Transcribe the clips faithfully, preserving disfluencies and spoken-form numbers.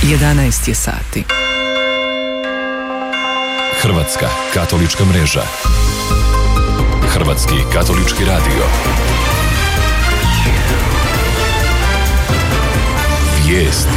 jedanaest je sati. Hrvatska katolička mreža. Hrvatski katolički radio. Vijesti.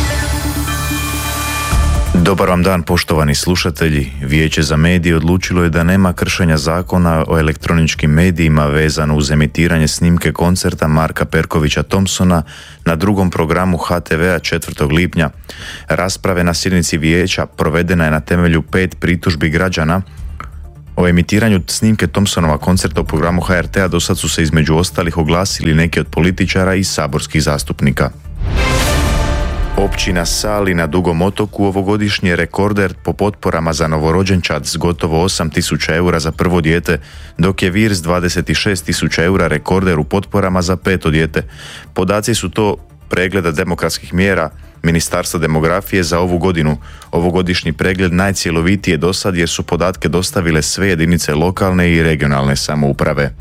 Dobar vam dan, poštovani slušatelji. Vijeće za medije odlučilo je da nema kršenja zakona o elektroničkim medijima vezano uz emitiranje snimke koncerta Marka Perkovića Thompsona na drugom programu ha te vea četvrtog lipnja. Rasprave na sjednici vijeća provedena je na temelju pet pritužbi građana. O emitiranju snimke Thompsonova koncerta u programu ha er te a do sad su se između ostalih oglasili neki od političara i saborskih zastupnika. Općina Sali na Dugom otoku ovogodišnji je rekorder po potporama za novorođenčad s gotovo osam tisuća eura za prvo dijete, dok je Vir s dvadeset šest tisuća eura rekorder u potporama za peto dijete. Podaci su to pregleda demokratskih mjera Ministarstva demografije za ovu godinu. Ovogodišnji pregled najcjelovitije do sad jer su podatke dostavile sve jedinice lokalne i regionalne samouprave.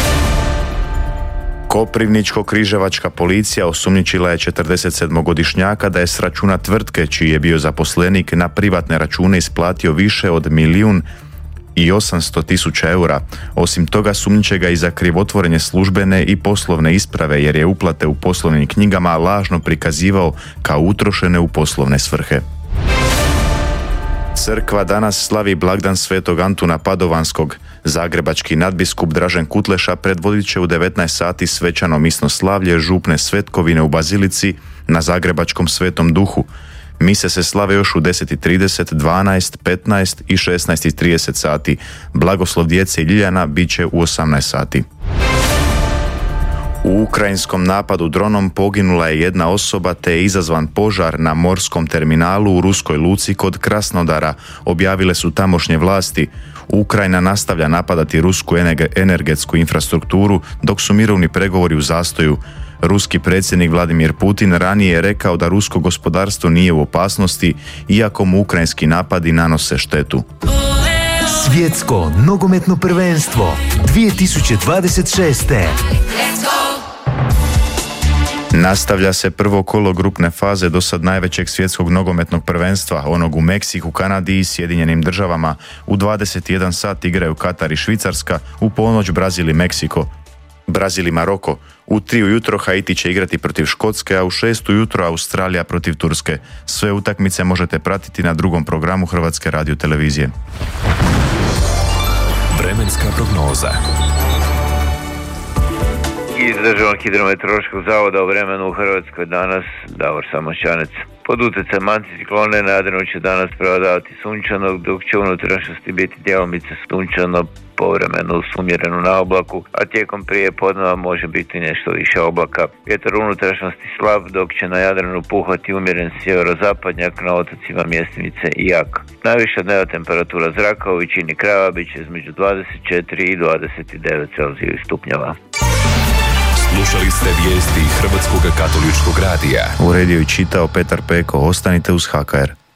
Koprivničko-križevačka policija osumnjičila je četrdesetsedmogodišnjaka da je s računa tvrtke čiji je bio zaposlenik na privatne račune isplatio više od milijun i osamsto tisuća eura. Osim toga sumnjiče ga i za krivotvorenje službene i poslovne isprave jer je uplate u poslovnim knjigama lažno prikazivao kao utrošene u poslovne svrhe. Crkva danas slavi blagdan Svetog Antuna Padovanskog. Zagrebački nadbiskup Dražen Kutleša predvodit će u devetnaest sati svečano misnoslavlje župne svetkovine u Bazilici na Zagrebačkom Svetom Duhu. Mise se slave još u deset i trideset, dvanaest, petnaest i šesnaest i trideset sati. Blagoslov djece i Ljiljana bit će u osamnaest sati. U ukrajinskom napadu dronom poginula je jedna osoba te je izazvan požar na morskom terminalu u ruskoj luci kod Krasnodara, objavile su tamošnje vlasti. Ukrajina nastavlja napadati rusku energetsku infrastrukturu dok su mirovni pregovori u zastoju. Ruski predsjednik Vladimir Putin ranije je rekao da rusko gospodarstvo nije u opasnosti, iako mu ukrajinski napadi nanose štetu. Svjetsko nogometno prvenstvo dvije tisuće dvadeset šeste. Nastavlja se prvo kolo grupne faze do sad najvećeg svjetskog nogometnog prvenstva, onog u Meksiku, Kanadi i Sjedinjenim državama. U dvadeset i jedan sat igraju Katar i Švicarska, u ponoć Brazil i Meksiko. Brazil i Maroko. U tri ujutro Haiti će igrati protiv Škotske, a u šest ujutro Australija protiv Turske. Sve utakmice možete pratiti na drugom programu Hrvatske radiotelevizije. Vremenska prognoza. Iz Državnog hidrometeorološkog zavoda o vremenu u Hrvatskoj danas Davor Samošćanec. Pod utjecajem anticiklone na Jadranu će danas prevladavati sunčano, dok će u unutrašnjosti biti djelomice sunčano, povremeno s umjerenu na oblaku, a tijekom prije podneva može biti nešto više oblaka. Vjetar u unutrašnjosti slab, dok će na Jadranu puhati umjeren sjeverozapadnjak, na otocima Mjestimice i Jak. Najviša dnevna temperatura zraka u većini krajeva bit će između dvadeset četiri i dvadeset devet Celzijevih stupnjeva. Slušali ste vijesti Hrvatskog katoličkog radija. Uredio i čitao Petar Peko. Ostanite uz ha ka er.